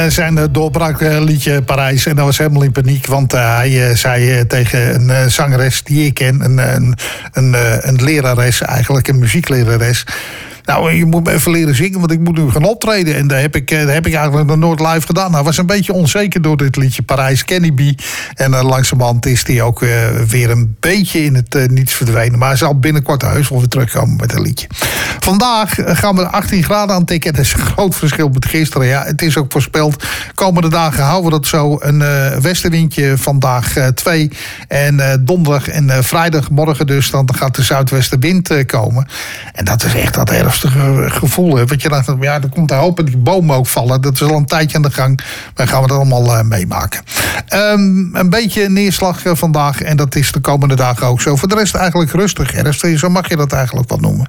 Zijn doorbraakliedje Parijs. En dat was helemaal in paniek. Want hij zei tegen een zangeres die ik ken. Een lerares eigenlijk. Een muzieklerares. Nou, je moet me even leren zingen, want ik moet nu gaan optreden. En dat heb ik eigenlijk nog nooit live gedaan. Hij was een beetje onzeker door dit liedje Parijs, Kenny B. En langzamerhand is hij ook weer een beetje in het niets verdwenen. Maar hij zal binnenkort heus wel weer terugkomen met een liedje. Vandaag gaan we 18 graden aantikken. Dat is een groot verschil met gisteren. Ja, het is ook voorspeld. Komende dagen houden we dat zo. Een westenwindje vandaag 2. En donderdag en vrijdagmorgen dus. Dan gaat de zuidwestenwind komen. En dat is echt dat ergste gevoel. Hè? Want je dacht, ja, er komt een hoop en die bomen ook vallen. Dat is al een tijdje aan de gang. Maar gaan we dat allemaal meemaken. Een beetje neerslag vandaag. En dat is de komende dagen ook zo. Voor de rest eigenlijk rustig. Herfst, zo mag je dat eigenlijk wel noemen.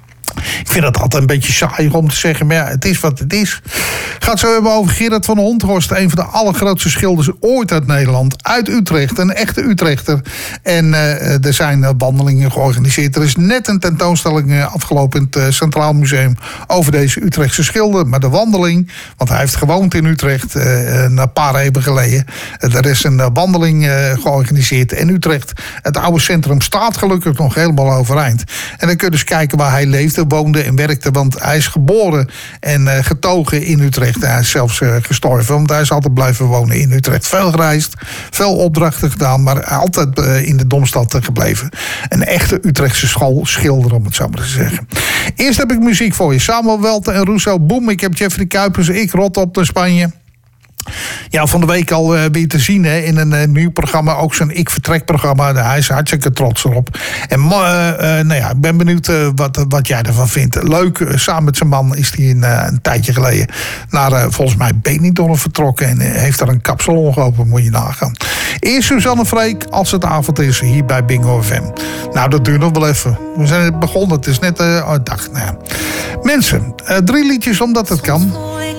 Ik vind dat altijd een beetje saai om te zeggen, maar ja, het is wat het is. Gaat zo hebben over Gerard van Honthorst, een van de allergrootste schilders ooit uit Nederland, uit Utrecht, een echte Utrechter. En er zijn wandelingen georganiseerd. Er is net een tentoonstelling afgelopen in het Centraal Museum over deze Utrechtse schilder. Maar de wandeling, want hij heeft gewoond in Utrecht een paar eeuwen geleden. Er is een wandeling georganiseerd in Utrecht. Het oude centrum staat gelukkig nog helemaal overeind. En dan kun je dus kijken waar hij leefde, woonde en werkte. Want hij is geboren en getogen in Utrecht. Hij is zelfs gestorven, want hij is altijd blijven wonen in Utrecht. Veel gereisd, veel opdrachten gedaan, maar altijd in de Domstad gebleven. Een echte Utrechtse schoolschilder, om het zo maar te zeggen. Eerst heb ik muziek voor je. Samuel Welte en Rousseau Boom. Ik heb Jeffrey Kuipers. Ik rot op naar Spanje. Ja, van de week al weer te zien hè, in een nieuw programma. Ook zo'n Ik Vertrek programma. Hij is hartstikke trots erop. En nou ja, ik ben benieuwd wat jij ervan vindt. Leuk, samen met zijn man is hij een tijdje geleden naar volgens mij Benidorm vertrokken. En heeft daar een kapsalon geopend, moet je nagaan. Eerst Suzanne Freek, als het avond is, hier bij Bingo FM. Nou, dat duurt nog wel even. We zijn net begonnen, het is net dag. Nou ja. Mensen, 3 liedjes omdat het kan.